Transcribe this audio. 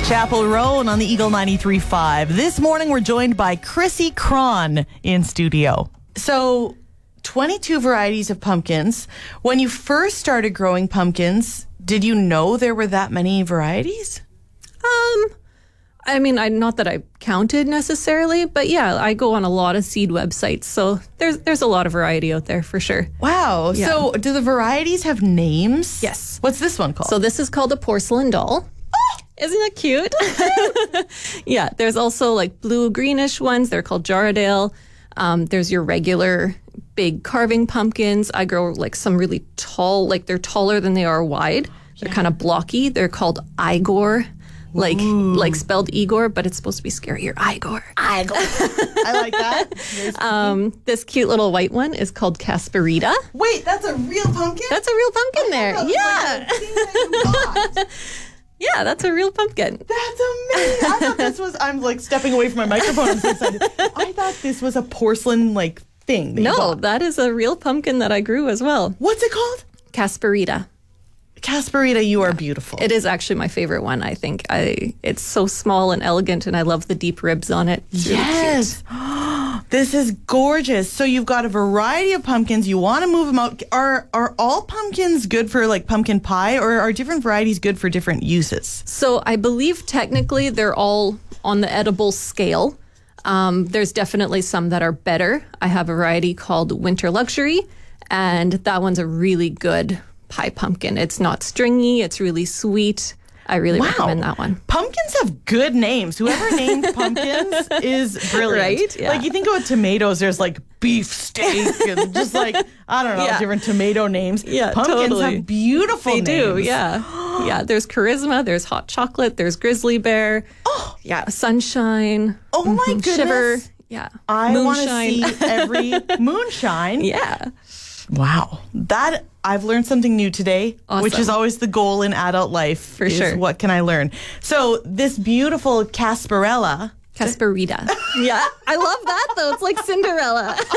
Chapel Roan on the Eagle 93.5. This morning we're joined by Chrissy Cron in studio. So, 22 varieties of pumpkins. When you first started growing pumpkins, did you know there were that many varieties? I mean, not that I counted necessarily, but yeah, I go on a lot of seed websites, so there's a lot of variety out there for sure. Wow. Yeah. So, do the varieties have names? Yes. What's this one called? So this is called a porcelain doll. Isn't that cute? Yeah, there's also like blue-greenish ones. They're called Jarradale. There's your regular big carving pumpkins. I grow like some really tall, like they're taller than they are wide. They're kind of blocky. They're called Igor, like spelled Igor, but it's supposed to be scarier. Igor. Igor. I like that. This cute little white one is called Casperita. Wait, that's a real pumpkin? That's a real pumpkin there. Yeah. Yeah, that's a real pumpkin. That's amazing. I thought this was, I'm like stepping away from my microphone. I'm so excited. I thought this was a porcelain like thing. That you No, bought. that is a real pumpkin that I grew as well. What's it called? Casperita. Casperita, you are beautiful. It is actually my favorite one, I think. It's so small and elegant, and I love the deep ribs on it. It's really Yes. cute. This is gorgeous. So you've got a variety of pumpkins. You want to move them out. Are all pumpkins good for like pumpkin pie, or are different varieties good for different uses? So I believe technically they're all on the edible scale. There's definitely some that are better. I have a variety called Winter Luxury, and that one's a really good pie pumpkin. It's not stringy. It's really sweet. I really recommend that one. Pumpkins have good names. Whoever named pumpkins is brilliant. Right? Yeah. Like you think about tomatoes, there's like beef steak and just like, I don't know, Yeah. different tomato names. Yeah, Pumpkins totally. have beautiful They names. do, yeah. Yeah, there's Charisma, there's Hot Chocolate, there's Grizzly Bear. Oh. Yeah, Sunshine. Oh my goodness. Shiver. Yeah. I want to Moonshine. see every moonshine. Yeah. Wow. That I've learned something new today, Awesome. which is always the goal in adult life. For sure. What can I learn? So this beautiful Casperella. Casperita. Yeah. I love that though. It's like Cinderella.